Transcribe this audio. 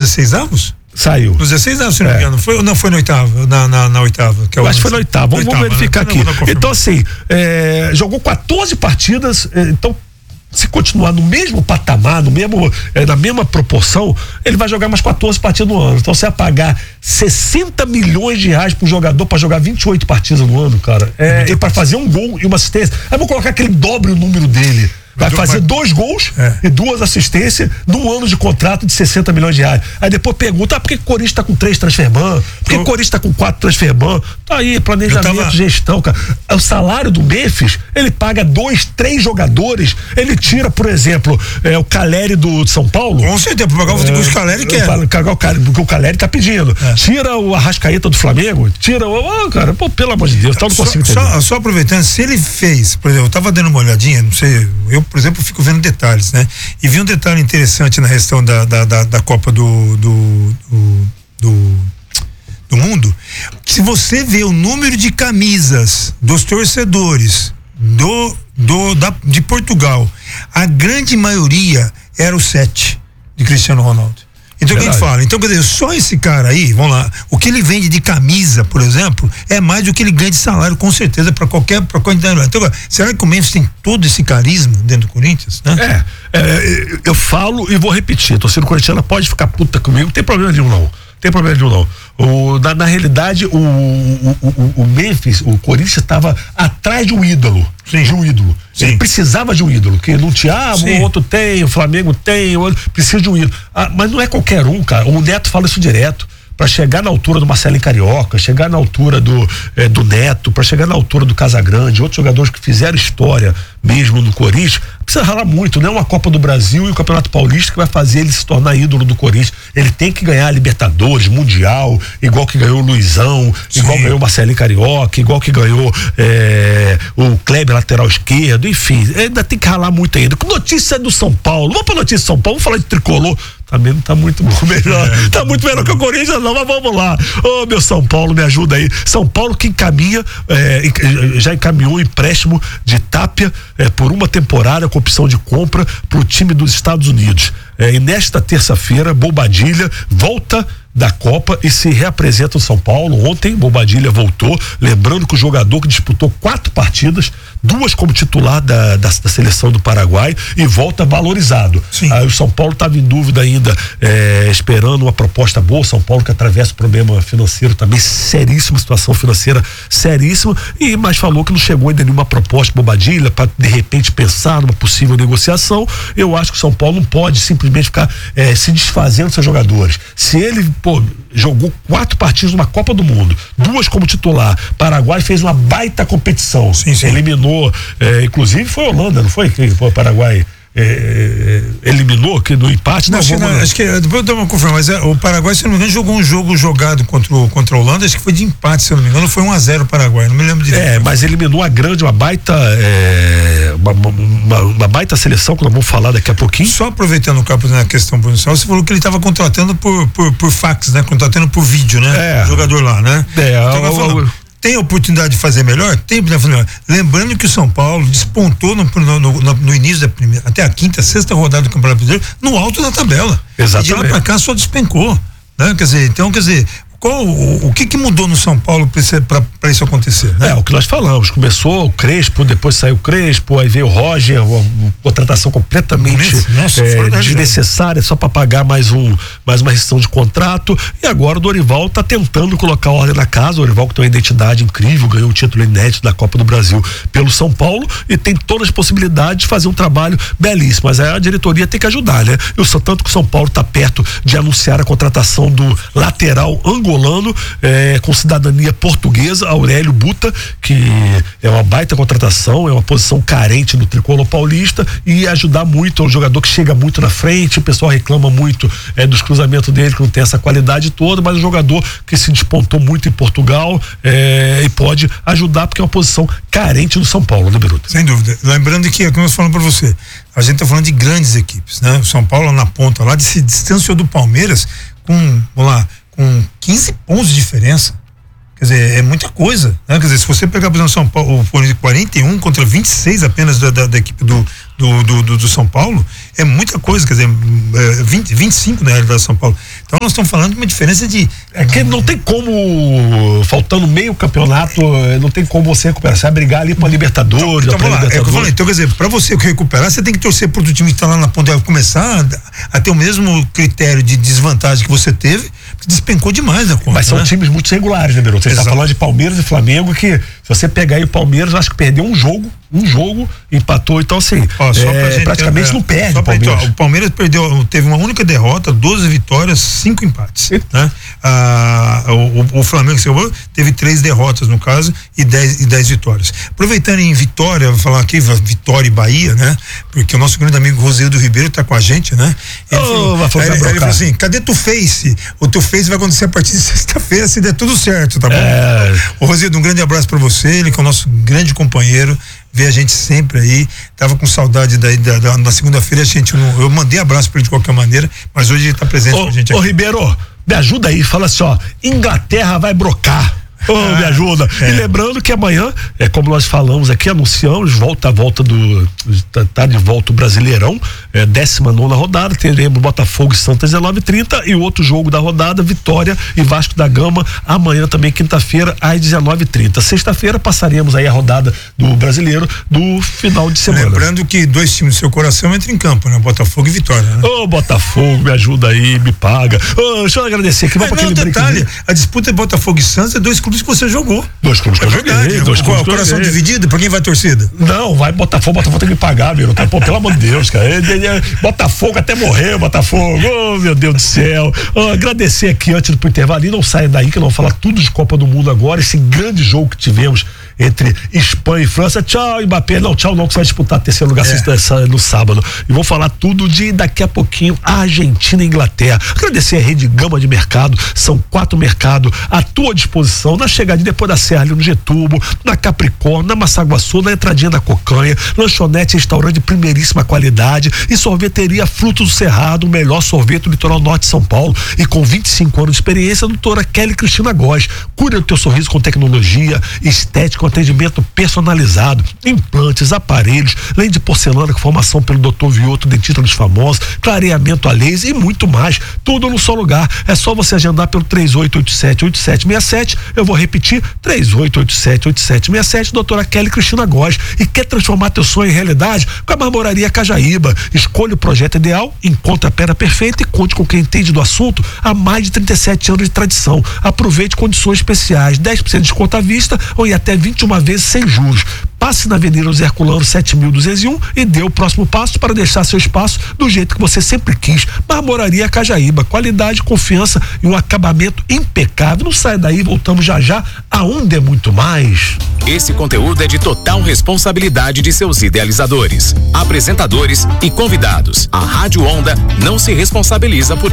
16avos? Saiu. Nos 16avos, se não me engano. Não foi no oitavo, na oitava. Eu acho que foi no oitavo. Vamos verificar aqui. Então, assim, jogou 14 partidas, então, se continuar no mesmo patamar, na mesma proporção, ele vai jogar mais 14 partidas no ano. Então você vai pagar 60 milhões de reais pro jogador para jogar 28 partidas no ano, cara. E para fazer um gol e uma assistência. Aí vou colocar que ele dobre o número dele. Vai fazer 2 gols e 2 assistências num ano de contrato de 60 milhões de reais. Aí depois pergunta, por que o Corinthians tá com 3 transferban? Por que o Corinthians tá com 4 transferban? Tá aí, planejamento, gestão, cara. O salário do Memphis, ele paga 2, 3 jogadores, ele tira, por exemplo, o Caleri do São Paulo. Com certeza, pra pagar o que o Caleri quer. Porque o Caleri tá pedindo. Tira o Arrascaeta do Flamengo, cara, pelo amor de Deus, tá, não consigo entender. Só aproveitando, se ele fez, por exemplo, eu tava dando uma olhadinha, não sei, eu, por exemplo, fico vendo detalhes, né? E vi um detalhe interessante na questão da Copa do Mundo. Se você vê o número de camisas dos torcedores de Portugal, a grande maioria era o 7 de Cristiano Ronaldo. Então o que a gente fala? Então, quer dizer, só esse cara aí, vamos lá, o que ele vende de camisa, por exemplo, é mais do que ele ganha de salário, com certeza, para qualquer quantidade. Então, será que o Memphis tem todo esse carisma dentro do Corinthians, né? Eu falo e vou repetir, a torcida corintiana pode ficar puta comigo, não tem problema nenhum não. Na realidade, o Memphis, o Corinthians estava atrás de um ídolo. Sim. De um ídolo. Sim. Ele precisava de um ídolo, que não tinha, o outro tem, o Flamengo tem, o outro precisa de um ídolo. Mas não é qualquer um, cara. O Neto fala isso direto. Para chegar na altura do Marcelinho Carioca, chegar na altura do Neto, para chegar na altura do Casagrande, outros jogadores que fizeram história mesmo no Corinthians, precisa ralar muito, não é uma Copa do Brasil e o Campeonato Paulista que vai fazer ele se tornar ídolo do Corinthians. Ele tem que ganhar Libertadores, Mundial, igual que ganhou o Luizão, igual ganhou o Marcelinho Carioca, igual que ganhou o Kleber lateral esquerdo, enfim, ainda tem que ralar muito ainda. Notícia do São Paulo, vamos pra notícia do São Paulo, vamos falar de tricolor. Também não tá muito melhor. Tá muito melhor que o Corinthians, não, mas vamos lá. Meu São Paulo, me ajuda aí. São Paulo que encaminha, já encaminhou o empréstimo de Tapia por uma temporada com opção de compra pro time dos Estados Unidos. E nesta terça-feira, Bobadilha volta da Copa e se reapresenta no São Paulo. Ontem, Bobadilha voltou, lembrando que o jogador que disputou 4 partidas, 2 como titular da seleção do Paraguai, e volta valorizado. Aí o São Paulo estava em dúvida ainda, esperando uma proposta boa. São Paulo que atravessa o problema financeiro também, seríssima, situação financeira seríssima, mas falou que não chegou ainda nenhuma proposta Bobadilha para de repente pensar numa possível negociação. Eu acho que o São Paulo não pode simplesmente ficar se desfazendo dos seus jogadores. Se ele jogou 4 partidas numa Copa do Mundo, 2 como titular, Paraguai fez uma baita competição, eliminou, inclusive foi a Holanda, não foi? Que foi o Paraguai eliminou, que no empate acho que depois eu dou uma confirmação, mas o Paraguai, se não me engano, jogou um jogo jogado contra a Holanda, acho que foi de empate, se não me engano, foi 1-0 o Paraguai, não me lembro direito. Mas eliminou uma baita uma baita seleção, que nós vamos falar daqui a pouquinho. Só aproveitando o campo na questão provincial, você falou que ele estava contratando por fax, né? Contratando por vídeo, né? O jogador lá, né? Tem oportunidade de fazer melhor? Tem oportunidade de fazer melhor. Lembrando que o São Paulo despontou no início da primeira, até a 5ª, 6ª rodada do Campeonato Brasileiro, no alto da tabela. Exatamente. E de lá pra cá só despencou, né? Quer dizer, o que mudou no São Paulo para isso acontecer, né? O que nós falamos, começou o Crespo, depois saiu o Crespo, aí veio o Roger, uma contratação completamente desnecessária, só para pagar mais uma rescisão de contrato, e agora o Dorival está tentando colocar ordem na casa. O Dorival, que tem uma identidade incrível, ganhou um título inédito da Copa do Brasil pelo São Paulo e tem todas as possibilidades de fazer um trabalho belíssimo, mas a diretoria tem que ajudar, né? Tanto que o São Paulo está perto de anunciar a contratação do lateral angolano, com cidadania portuguesa, Aurélio Buta, que é uma baita contratação, é uma posição carente do tricolor paulista, e ajudar muito. É um jogador que chega muito na frente, o pessoal reclama muito dos cruzamentos dele, que não tem essa qualidade toda, mas é um jogador que se despontou muito em Portugal, e pode ajudar, porque é uma posição carente do São Paulo, né, Beruta? Sem dúvida. Lembrando que, como eu falando para você, a gente tá falando de grandes equipes, né? O São Paulo na ponta lá, se distanciou do Palmeiras com 15 pontos de diferença. Quer dizer, é muita coisa, né? Quer dizer, se você pegar, por exemplo, São Paulo, o 41 contra 26 apenas da equipe do São Paulo é muita coisa, quer dizer, 25 na realidade do São Paulo. Então nós estamos falando de uma diferença de... É que não tem como, faltando meio campeonato, não tem como você recuperar. Você vai brigar ali pra Libertadores, então, vamos lá, é o que eu falei. Então, quer dizer, pra você recuperar, você tem que torcer pro time que tá lá na ponta, começar a ter o mesmo critério de desvantagem que você teve, que despencou demais da conta. Mas são times muito regulares, né, Beirute? Você está falando de Palmeiras e Flamengo, que se você pegar aí o Palmeiras, acho que perdeu um jogo, empatou, então assim, praticamente não perde o Palmeiras. O Palmeiras teve uma única derrota, 12 vitórias, 5 empates, né? O Flamengo teve 3 derrotas no caso e 10 vitórias. Aproveitando em Vitória, vou falar aqui Vitória e Bahia, né? Porque o nosso grande amigo Rosildo Ribeiro está com a gente, né? Ele falou assim, cadê tu Face? O teu Face vai acontecer a partir de sexta-feira, se der tudo certo, tá bom? Ô Rosildo, um grande abraço para você, ele que é o nosso grande companheiro, vê a gente sempre aí, tava com saudade na segunda-feira, eu mandei abraço para ele de qualquer maneira, mas hoje ele tá presente com a gente aqui. Ô Ribeiro, me ajuda aí, fala assim, ó, Inglaterra vai brocar. Me ajuda. E lembrando que amanhã, como nós falamos aqui, anunciamos, tá de volta o Brasileirão, 19ª rodada, teremos Botafogo e Santos 19h30 e o outro jogo da rodada, Vitória e Vasco da Gama, amanhã também, quinta-feira, às 19h30. Sexta-feira passaremos aí a rodada do Brasileiro do final de semana. Lembrando que 2 times do seu coração entram em campo, né? Botafogo e Vitória, né? Botafogo, me ajuda aí, me paga. Deixa eu agradecer aqui, vamos para aquele detalhe, a disputa é Botafogo e Santos, é 2 clubes que você jogou. 2 clubes que eu joguei. O coração dividido, pra quem vai torcida? Não, vai Botafogo tem que me pagar, meu. Pô, pelo amor de Deus, cara. Botafogo até morrer, Botafogo. Oh, meu Deus do céu. Agradecer aqui antes do intervalo. E não saia daí que nós vamos falar tudo de Copa do Mundo agora. Esse grande jogo que tivemos entre Espanha e França. Tchau, Mbappé. Não, tchau não, que você vai disputar 3º lugar no sábado. E vou falar tudo de daqui a pouquinho Argentina e Inglaterra. Agradecer a Rede Gama de Mercado. São 4 mercados à tua disposição. Na chegada depois da Serra, ali no Getúlio, na Capricórnio, na Massaguaçu, na entradinha da Cocanha, lanchonete, restaurante de primeiríssima qualidade e sorveteria Frutos do Cerrado, o melhor sorvete do litoral norte de São Paulo. E com 25 anos de experiência, a doutora Kelly Cristina Góes. Cura do teu sorriso com tecnologia, estética, atendimento personalizado, implantes, aparelhos, lente de porcelana com formação pelo Dr. Vioto, dentista dos famosos, clareamento a laser e muito mais. Tudo no só lugar. É só você agendar pelo 3887-8767. Eu vou repetir, 3887-8767, doutora Kelly Cristina Góes. E quer transformar teu sonho em realidade? Com a Marmoraria Cajaíba. Escolha o projeto ideal, encontre a pedra perfeita e conte com quem entende do assunto há mais de 37 anos de tradição. Aproveite condições especiais, 10% de desconto à vista ou em até 21 vezes sem juros. Passe na Avenida José Herculano 7201 e dê o próximo passo para deixar seu espaço do jeito que você sempre quis. Marmoraria Cajaíba, qualidade, confiança e um acabamento impecável. Não sai daí, voltamos já aonde é muito mais. Esse conteúdo é de total responsabilidade de seus idealizadores, apresentadores e convidados. A Rádio Onda não se responsabiliza por